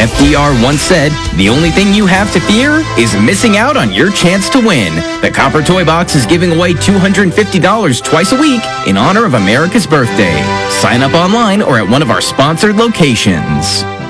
FDR once said, "The only thing you have to fear is missing out on your chance to win." The Copper Toy Box is giving away $250 twice a week in honor of America's birthday. Sign up online or at one of our sponsored locations.